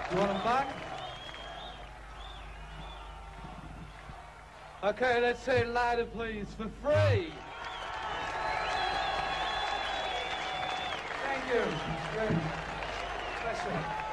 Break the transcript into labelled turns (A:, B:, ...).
A: You want them back? Okay, let's say it louder, please. For free. Thank you. Great. Bless you.